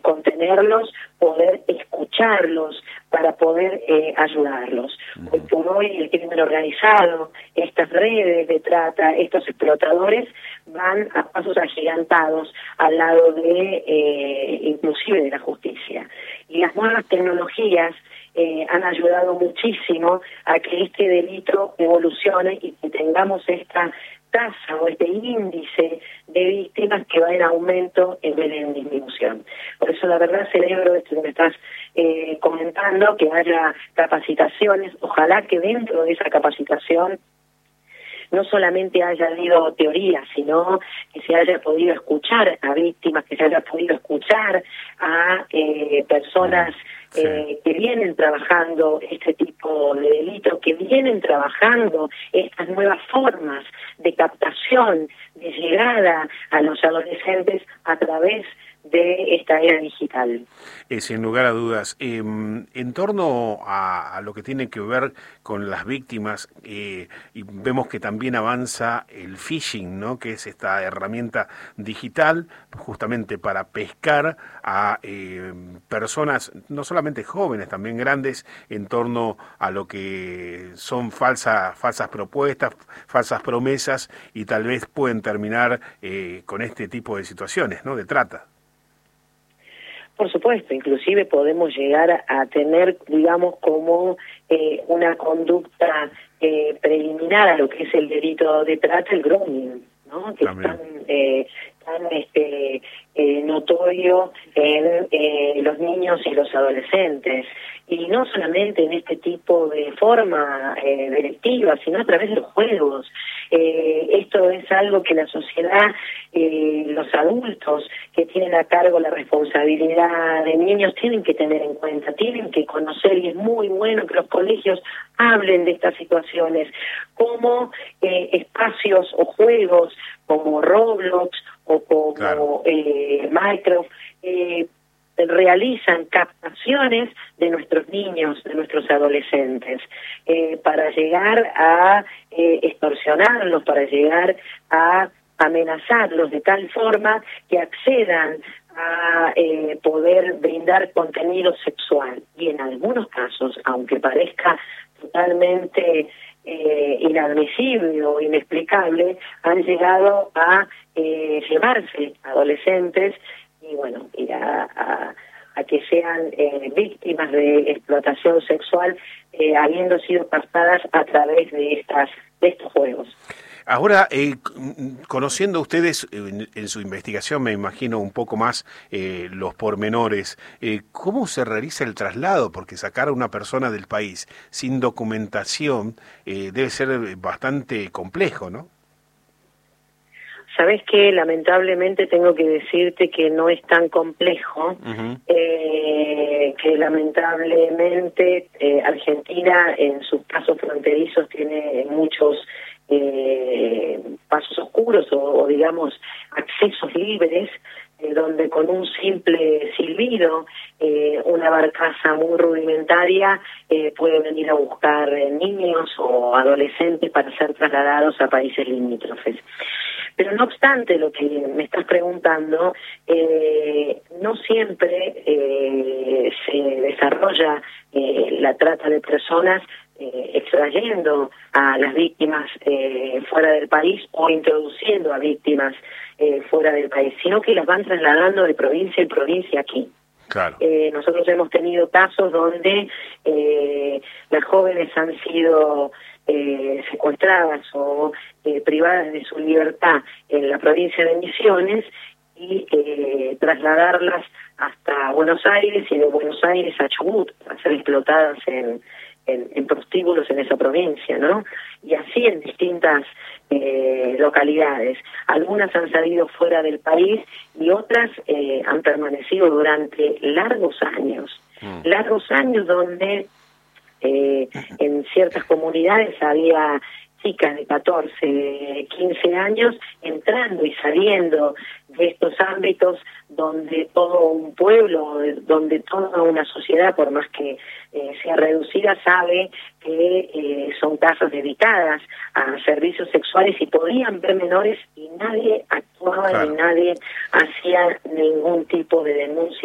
contenerlos, poder escucharlos, para poder ayudarlos. Hoy por hoy el crimen organizado, estas redes de trata, estos explotadores van a pasos agigantados al lado de inclusive de la justicia. Y las nuevas tecnologías han ayudado muchísimo a que este delito evolucione y que tengamos esta tasa o este índice de víctimas que va en aumento en vez de en disminución. Por eso la verdad celebro esto que me estás comentando, que haya capacitaciones, ojalá que dentro de esa capacitación no solamente haya habido teoría, sino que se haya podido escuchar a víctimas, que se haya podido escuchar a personas que vienen trabajando este tipo de delitos, que vienen trabajando estas nuevas formas de captación, de llegada a los adolescentes a través de esta era digital. Sin lugar a dudas. En torno a lo que tiene que ver con las víctimas, y vemos que también avanza el phishing, ¿no? Que es esta herramienta digital justamente para pescar a personas, no solamente jóvenes, también grandes, en torno a lo que son falsas propuestas, falsas promesas, y tal vez pueden terminar con este tipo de situaciones, ¿no? De trata. Por supuesto, inclusive podemos llegar a tener, digamos, como una conducta preliminar a lo que es el delito de trata, el grooming, ¿no? Que es tan notorio en los niños y los adolescentes. Y no solamente en este tipo de forma delictiva, sino a través de los juegos. Esto es algo que la sociedad, los adultos que tienen a cargo la responsabilidad de niños tienen que tener en cuenta, tienen que conocer, y es muy bueno que los colegios hablen de estas situaciones, como espacios o juegos como Roblox o como Minecraft, realizan captaciones de nuestros niños, de nuestros adolescentes, para llegar a extorsionarlos, para llegar a amenazarlos de tal forma que accedan a poder brindar contenido sexual. Y en algunos casos, aunque parezca totalmente inadmisible o inexplicable, han llegado a llevarse adolescentes y bueno, ir a que sean víctimas de explotación sexual, habiendo sido captadas a través de estos juegos. Ahora, conociendo ustedes en su investigación, me imagino un poco más los pormenores, ¿cómo se realiza el traslado? Porque sacar a una persona del país sin documentación debe ser bastante complejo, ¿no? Sabes que lamentablemente tengo que decirte que no es tan complejo, que lamentablemente Argentina en sus pasos fronterizos tiene muchos pasos oscuros o digamos accesos libres, donde con un simple silbido una barcaza muy rudimentaria puede venir a buscar niños o adolescentes para ser trasladados a países limítrofes. Pero no obstante lo que me estás preguntando, no siempre se desarrolla la trata de personas extrayendo a las víctimas fuera del país o introduciendo a víctimas fuera del país, sino que las van trasladando de provincia en provincia aquí. Claro. Nosotros hemos tenido casos donde las jóvenes han sido secuestradas o privadas de su libertad en la provincia de Misiones y trasladarlas hasta Buenos Aires y de Buenos Aires a Chubut para ser explotadas en prostíbulos en esa provincia, ¿no? Y así en distintas localidades. Algunas han salido fuera del país y otras han permanecido durante largos años donde en ciertas comunidades había chicas de 14, 15 años entrando y saliendo de estos ámbitos donde todo un pueblo, donde toda una sociedad, por más que sea reducida, sabe que son casas dedicadas a servicios sexuales y podían ver menores y nadie actuaba ni nadie hacía ningún tipo de denuncia.